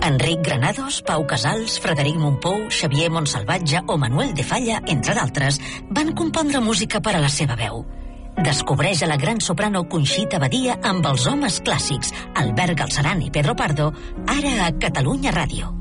Enric Granados, Pau Casals, Frederic Mompou, Xavier Montsalvatge o Manuel de Falla, entre d'altres, van compondre música per a la seva veu. Descobreix a la gran soprano Conxita Badia amb els homes clàssics, Albert Galceran i Pedro Pardo, ara a Catalunya Ràdio.